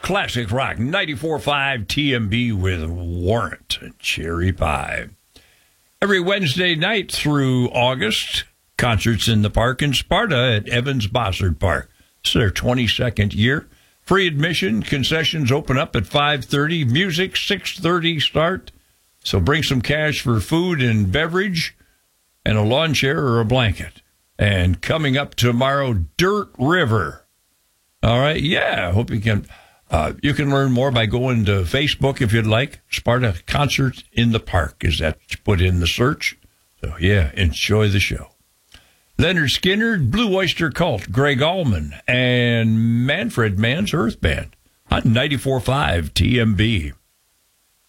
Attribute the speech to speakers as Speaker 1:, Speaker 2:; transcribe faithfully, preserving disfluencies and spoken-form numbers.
Speaker 1: Classic Rock ninety-four point five T M B with Warrant and Cherry Pie. Every Wednesday night through August, concerts in the park in Sparta at Evans Bossard Park. It's their twenty-second year. Free admission. Concessions open up at five thirty. Music, six thirty start. So bring some cash for food and beverage and a lawn chair or a blanket. And coming up tomorrow, Dirt River. All right, yeah, hope you can... Uh, you can learn more by going to Facebook if you'd like. Sparta Concerts in the Park is that put in the search. So, yeah, enjoy the show. Leonard Skinner, Blue Oyster Cult, Greg Allman, and Manfred Mann's Earth Band on ninety-four point five T M B.